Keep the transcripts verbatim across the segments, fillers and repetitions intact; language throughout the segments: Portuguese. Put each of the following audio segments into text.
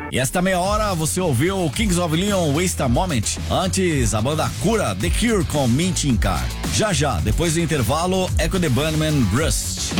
E esta meia hora você ouviu Kings of Leon, Waste a Moment. Antes, a banda Cura, The Cure com Meeting Car. Já já, depois do intervalo, Echo the Bunnymen, Rust.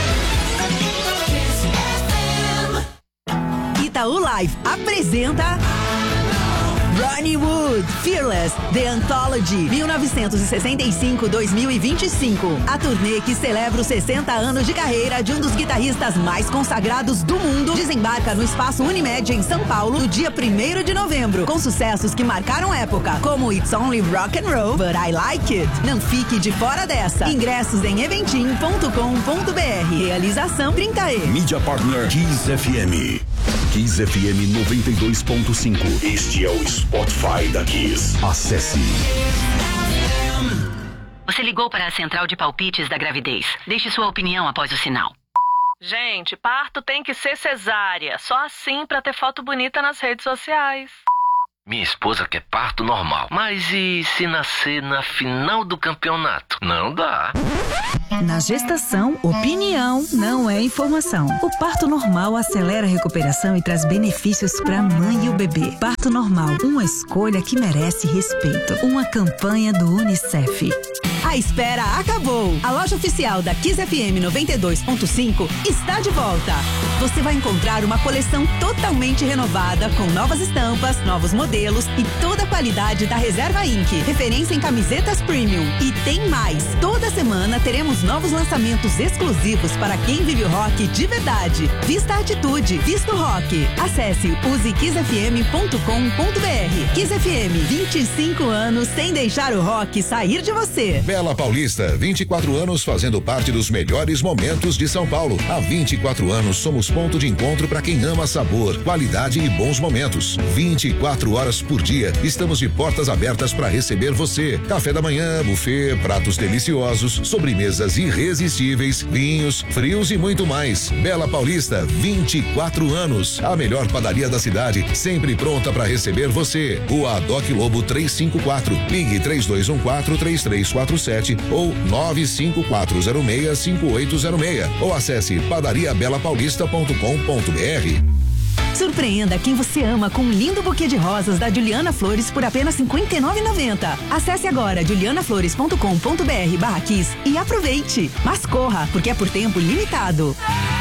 Itaú Live apresenta Ronnie Wood, Fearless, The Anthology, mil novecentos e sessenta e cinco a dois mil e vinte e cinco. A turnê que celebra os sessenta anos de carreira de um dos guitarristas mais consagrados do mundo desembarca no Espaço Unimed em São Paulo no dia primeiro de novembro, com sucessos que marcaram época, como It's Only Rock and Roll, But I Like It. Não fique de fora dessa. Ingressos em eventim ponto com ponto br. Realização trinta E. Mídia Partner Kiss F M. Kiss F M noventa e dois ponto cinco. Este é o Spotify da Kiss. Acesse. Você ligou para a central de palpites da gravidez. Deixe sua opinião após o sinal. Gente, parto tem que ser cesárea. Só assim pra ter foto bonita nas redes sociais. Minha esposa quer parto normal. Mas e se nascer na final do campeonato? Não dá. Na gestação, opinião não é informação. O parto normal acelera a recuperação e traz benefícios para a mãe e o bebê. Parto normal, uma escolha que merece respeito. Uma campanha do Unicef. A espera acabou. A loja oficial da Kiss F M noventa e dois ponto cinco está de volta. Você vai encontrar uma coleção totalmente renovada com novas estampas, novos modelos e toda a qualidade da Reserva Incorporated, referência em camisetas premium. E tem mais. Toda semana teremos novos lançamentos exclusivos para quem vive o rock de verdade. Vista a atitude, vista o rock. Acesse use kiss f m ponto com ponto br. Kiss F M, vinte e cinco anos sem deixar o rock sair de você. Bela Paulista, vinte e quatro anos fazendo parte dos melhores momentos de São Paulo. Há vinte e quatro anos somos ponto de encontro para quem ama sabor, qualidade e bons momentos. vinte e quatro horas por dia estamos de portas abertas para receber você. Café da manhã, buffet, pratos deliciosos, sobremesas irresistíveis, vinhos, frios e muito mais. Bela Paulista, vinte e quatro anos. A melhor padaria da cidade, sempre pronta para receber você. Rua Doc Lobo trezentos e cinquenta e quatro. Ligue três dois um quatro, três três quatro sete ou nove cinco quatro zero seis cinco oito zero seis ou acesse padaria bela paulista ponto com ponto br. Surpreenda quem você ama com um lindo buquê de rosas da Juliana Flores por apenas cinquenta e nove reais e noventa centavos. Acesse agora juliana flores ponto com ponto br barra kiss e aproveite. Mas corra, porque é por tempo limitado.